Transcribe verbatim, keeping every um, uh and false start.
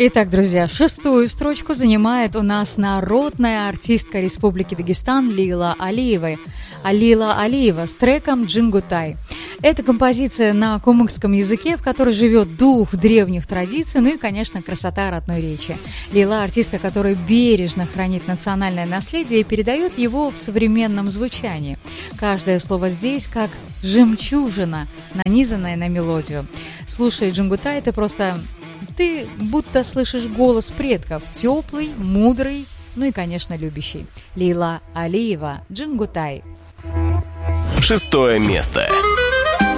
Итак, друзья, шестую строчку занимает у нас народная артистка Республики Дагестан Лейла Алиева. Лейла Алиева с треком «Джингутай». Это композиция на кумыкском языке, в которой живет дух древних традиций, ну и, конечно, красота родной речи. Лейла – артистка, которая бережно хранит национальное наследие и передает его в современном звучании. Каждое слово здесь как жемчужина, нанизанная на мелодию. Слушай «Джингутай», ты просто... Ты будто слышишь голос предков, теплый, мудрый, ну и, конечно, любящий. Лейла Алиева, «Джингутай». Шестое место.